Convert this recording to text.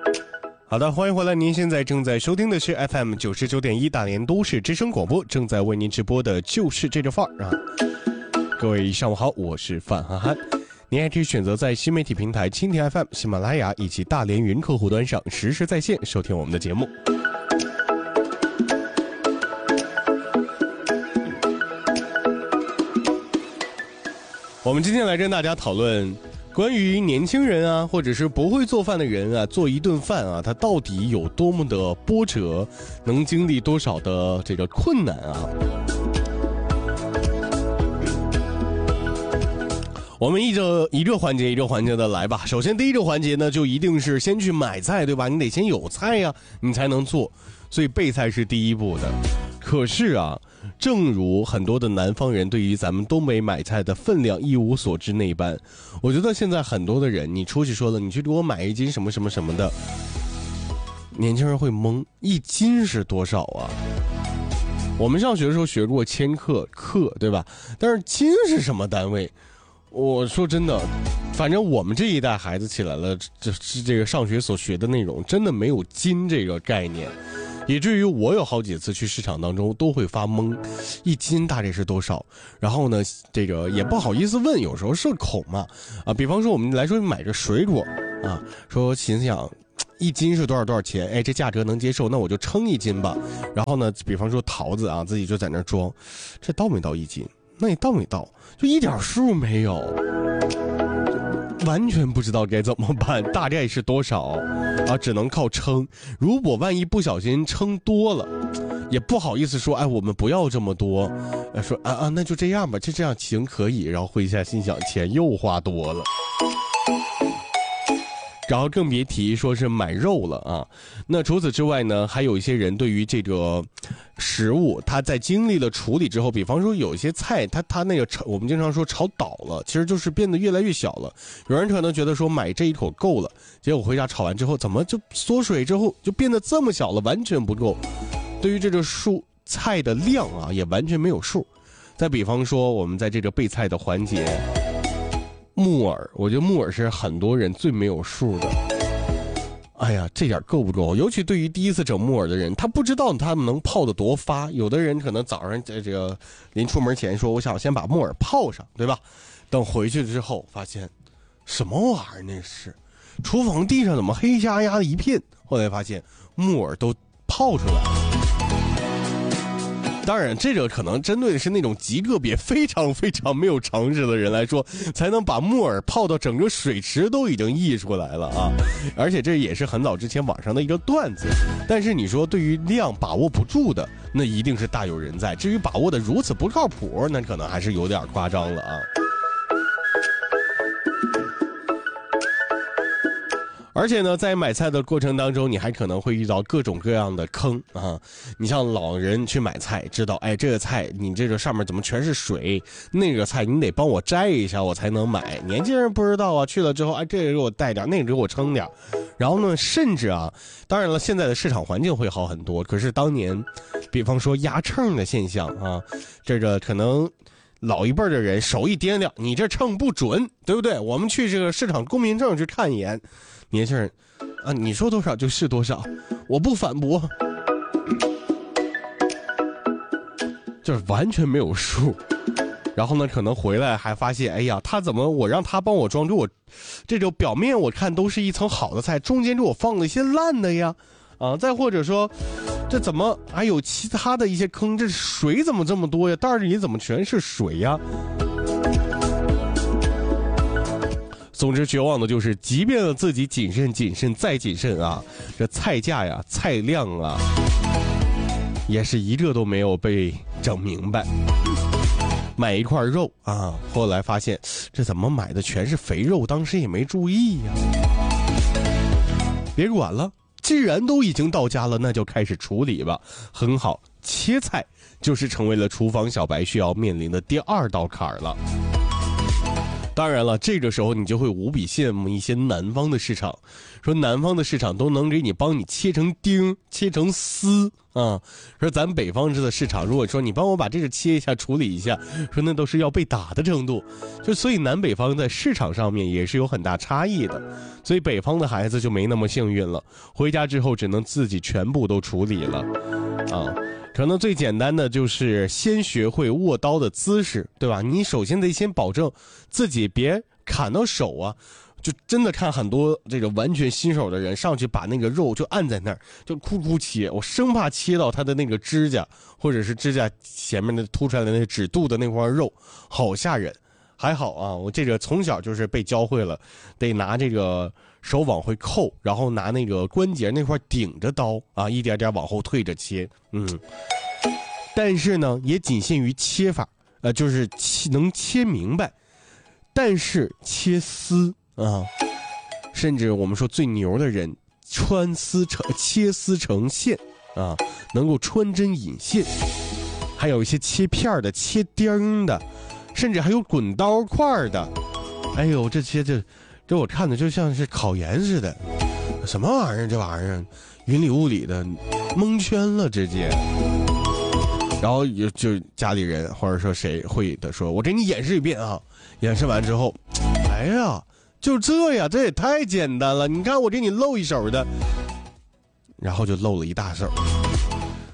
好的，欢迎回来，您现在正在收听的是 FM 99.1大连都市之声广播，正在为您直播的就是这个范儿啊。各位上午好，我是范涵涵。您还可以选择在新媒体平台蜻蜓 FM、喜马拉雅以及大连云客户端上实时在线收听我们的节目。我们今天来跟大家讨论关于年轻人啊，或者是不会做饭的人啊，做一顿饭啊，他到底有多么的波折，能经历多少的这个困难啊。我们一个环节一个环节的来吧。首先第一个环节呢，就一定是先去买菜，对吧？你得先有菜呀，你才能做，所以备菜是第一步的。可是啊，正如很多的南方人对于咱们东北买菜的分量一无所知那般，我觉得现在很多的人，你出去说了，你去给我买一斤什么什么什么的，年轻人会懵，一斤是多少啊？我们上学的时候学过千克，对吧？但是斤是什么单位？我说真的，反正我们这一代孩子起来了，这个上学所学的内容真的没有斤这个概念，以至于我有好几次去市场当中都会发懵，一斤大概是多少？然后呢，这个也不好意思问，有时候社恐嘛，啊，比方说我们来说买个水果啊，说心想一斤是多少钱？哎，这价格能接受，那我就称一斤吧。然后呢，比方说桃子啊，自己就在那装，这到没到一斤？那你到没到？就一点数没有，完全不知道该怎么办，大概是多少啊？只能靠称。如果万一不小心称多了，也不好意思说，哎，我们不要这么多，说那就这样吧，这样行可以。然后会下心想，钱又花多了。然后更别提说是买肉了啊。那除此之外呢，还有一些人对于这个食物，他在经历了处理之后，比方说有一些菜，他那个我们经常说炒倒了，其实就是变得越来越小了。有人可能觉得说买这一口够了，结果回家炒完之后，怎么就缩水之后就变得这么小了，完全不够。对于这个菜的量啊，也完全没有数。再比方说我们在这个备菜的环节，木耳，我觉得木耳是很多人最没有数的。哎呀，这点够不够？尤其对于第一次整木耳的人，他不知道他们能泡得多发。有的人可能早上这个临出门前说，我想先把木耳泡上，对吧？等回去之后发现，什么玩意儿那是？厨房地上怎么黑压压的一片？后来发现木耳都泡出来了。当然这个可能针对的是那种极个别非常非常没有常识的人来说，才能把木耳泡到整个水池都已经溢出来了啊！而且这也是很早之前网上的一个段子。但是你说对于量把握不住的，那一定是大有人在。至于把握的如此不靠谱，那可能还是有点夸张了啊。而且呢，在买菜的过程当中，你还可能会遇到各种各样的坑啊！你像老人去买菜，知道，哎，这个菜你这个上面怎么全是水？那个菜你得帮我摘一下，我才能买。年轻人不知道啊，去了之后，哎，这个给我带点，那个给我称点。然后呢，甚至啊，当然了，现在的市场环境会好很多，可是当年，比方说压秤的现象啊，这个可能老一辈的人手一掂量，你这秤不准，对不对？我们去这个市场公民证去看一眼。年轻人啊，你说多少就是多少，我不反驳，就是完全没有数。然后呢，可能回来还发现，哎呀，他怎么我让他帮我装，给我这种表面我看都是一层好的菜，中间给我放了一些烂的呀，啊，再或者说，这怎么还有其他的一些坑？这水怎么这么多呀？袋里怎么全是水呀？总之，绝望的就是，即便自己谨慎再谨慎啊，这菜价呀、菜量啊，也是一个都没有被整明白。买一块肉啊，后来发现这怎么买的全是肥肉，当时也没注意呀。别管了，既然都已经到家了，那就开始处理吧。很好，切菜就是成为了厨房小白需要面临的第二道坎儿了。 当然了，这个时候你就会无比羡慕一些南方的市场，说南方的市场都能给你帮你切成丁、切成丝啊。说咱北方的市场，如果说你帮我把这个切一下、处理一下，说那都是要被打的程度。就所以南北方在市场上面也是有很大差异的。所以北方的孩子就没那么幸运了，回家之后只能自己全部都处理了啊。可能最简单的就是先学会握刀的姿势，对吧？你首先得先保证自己别砍到手啊。就真的看很多这个完全新手的人上去把那个肉就按在那儿，就哭切，我生怕切到他的那个指甲，或者是指甲前面的凸出来的那指肚的那块肉，好吓人。还好啊，我这个从小就是被教会了，得拿这个手往回扣，然后拿那个关节那块顶着刀啊，一点点往后退着切。但是呢，也仅限于切法，就是能切明白，但是切丝啊，甚至我们说最牛的人，切丝成线啊，能够穿针引线，还有一些切片的、切丁的。甚至还有滚刀块的，哎呦，这我看的就像是考研似的，什么玩意儿？这玩意儿云里雾里的，蒙圈了直接。然后就家里人或者说谁会的说，我给你演示一遍啊，演示完之后，哎呀，就这呀，这也太简单了，你看我给你露一手的，然后就露了一大手。